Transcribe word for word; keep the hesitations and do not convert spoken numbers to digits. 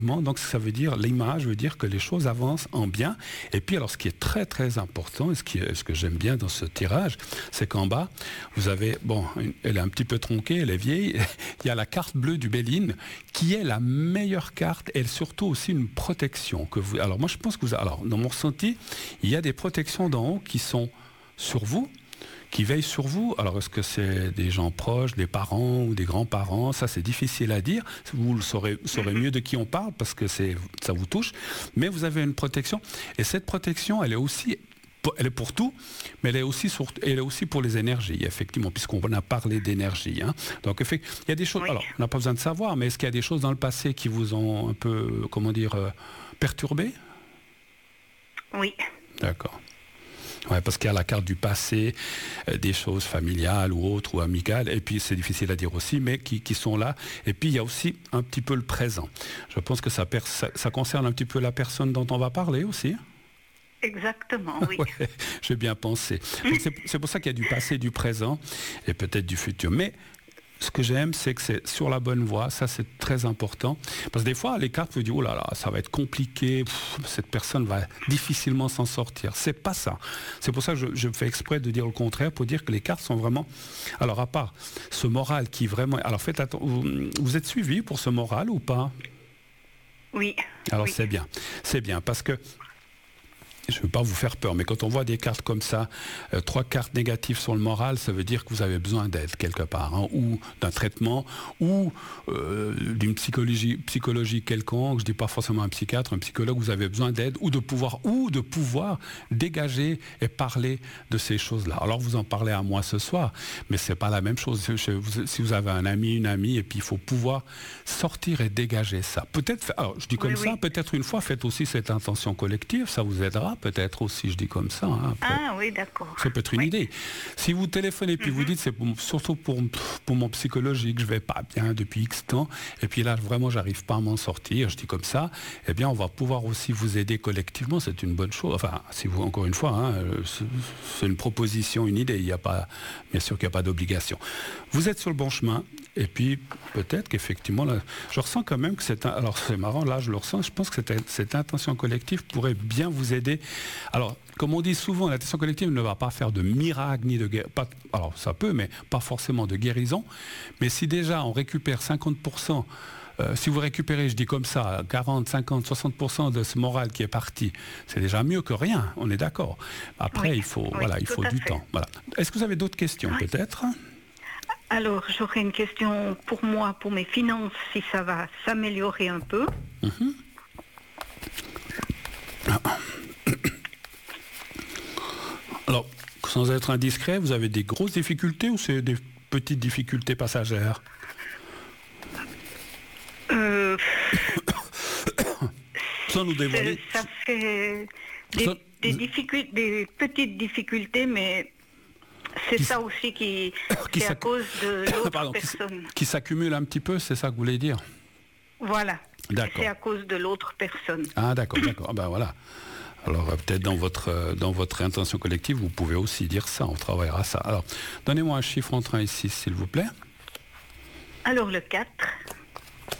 Donc ça veut dire, l'image veut dire que les choses avancent en bien. Et puis alors ce qui est très très important, et ce, qui est, ce que j'aime bien dans ce tirage, c'est qu'en bas, vous avez, bon, une, elle est un petit peu tronquée, elle est vieille, il y a la carte bleue du Béline, qui est la meilleure carte, et surtout aussi une protection. Que vous, alors moi je pense que vous, alors dans mon ressenti, il y a des protections d'en haut qui sont sur vous, qui veillent sur vous. Alors, est-ce que c'est des gens proches, des parents ou des grands-parents? Ça, c'est difficile à dire. Vous le saurez, saurez mieux de qui on parle parce que c'est, ça vous touche. Mais vous avez une protection. Et cette protection, elle est aussi, elle est pour tout, mais elle est aussi, sur, elle est aussi pour les énergies, effectivement, puisqu'on a parlé d'énergie. Hein. Donc, effectivement, il y a des choses... Oui. Alors, on n'a pas besoin de savoir, mais est-ce qu'il y a des choses dans le passé qui vous ont un peu, comment dire, euh, perturbé? Oui. D'accord. Ouais, parce qu'il y a la carte du passé, euh, des choses familiales ou autres ou amicales, et puis c'est difficile à dire aussi, mais qui, qui sont là. Et puis il y a aussi un petit peu le présent. Je pense que ça, per- ça, ça concerne un petit peu la personne dont on va parler aussi. Exactement, oui. Ouais, j'ai bien pensé. Donc, c'est, c'est pour ça qu'il y a du passé, du présent et peut-être du futur. Mais ce que j'aime, c'est que c'est sur la bonne voie. Ça, c'est très important. Parce que des fois, les cartes vous disent, oh là là, ça va être compliqué. Pff, cette personne va difficilement s'en sortir. C'est pas ça. C'est pour ça que je, je fais exprès de dire le contraire, pour dire que les cartes sont vraiment... Alors, à part ce moral qui vraiment... Alors, faites attention. Vous, vous êtes suivi pour ce moral ou pas? Oui. Alors, oui. c'est bien. C'est bien. Parce que je ne veux pas vous faire peur, mais quand on voit des cartes comme ça, euh, trois cartes négatives sur le moral, ça veut dire que vous avez besoin d'aide quelque part, hein, ou d'un traitement, ou euh, d'une psychologie, psychologie quelconque. Je ne dis pas forcément un psychiatre, un psychologue, vous avez besoin d'aide, ou de pouvoir, ou de pouvoir dégager et parler de ces choses-là. Alors vous en parlez à moi ce soir, mais c'est pas la même chose. Si vous avez un ami, une amie, et puis il faut pouvoir sortir et dégager ça. Peut-être, alors je dis comme oui, ça, oui. Peut-être une fois, faites aussi cette intention collective, ça vous aidera. Peut-être aussi, je dis comme ça. Hein, ah oui, d'accord. Ça peut être une oui. idée. Si vous téléphonez puis mm-hmm. vous dites, c'est pour, surtout pour, pour mon psychologique, je vais pas bien depuis X temps, et puis là, vraiment, j'arrive pas à m'en sortir, je dis comme ça, eh bien, on va pouvoir aussi vous aider collectivement, c'est une bonne chose. Enfin, si vous, encore une fois, hein, c'est une proposition, une idée, il n'y a pas, bien sûr qu'il n'y a pas d'obligation. Vous êtes sur le bon chemin, et puis peut-être qu'effectivement, là, je ressens quand même que c'est... Un, alors, c'est marrant, là, je le ressens, je pense que cette, cette intention collective pourrait bien vous aider. Alors, comme on dit souvent, l'intention collective ne va pas faire de miracle ni de guérison. Alors, ça peut, mais pas forcément de guérison. Mais si déjà on récupère cinquante pour cent, euh, si vous récupérez, je dis comme ça, quarante, cinquante, soixante pour cent de ce moral qui est parti, c'est déjà mieux que rien, on est d'accord. Après, oui, il faut, oui, voilà, il faut du fait. temps. Voilà. Est-ce que vous avez d'autres questions, oui. peut-être ? Alors, j'aurais une question pour moi, pour mes finances, si ça va s'améliorer un peu. Mm-hmm. Alors, sans être indiscret, vous avez des grosses difficultés ou c'est des petites difficultés passagères? euh, Sans nous dévoiler. Ça fait des, sans... des, difficult... des petites difficultés, mais c'est qui... ça aussi qui, qui c'est à cause de l'autre Pardon, personne. Qui, qui s'accumule un petit peu, c'est ça que vous voulez dire? Voilà. C'est à cause de l'autre personne. Ah d'accord, d'accord. Ah ben voilà. Alors euh, peut-être dans votre, euh, dans votre intention collective, vous pouvez aussi dire ça, on travaillera ça. Alors, donnez-moi un chiffre entre un et six, s'il vous plaît. Alors le quatre.